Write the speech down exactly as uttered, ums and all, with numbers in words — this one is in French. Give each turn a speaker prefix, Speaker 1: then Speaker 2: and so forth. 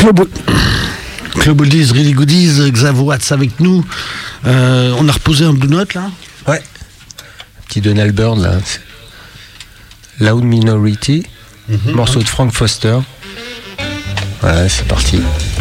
Speaker 1: Club, Club Oldies, Really Goodies, Xav Watts avec nous. Euh, on a reposé un Blue Note là.
Speaker 2: Ouais. Petit Donald Byrd là. Loud Minority, mm-hmm. Morceau de Frank Foster. Voilà, c'est parti.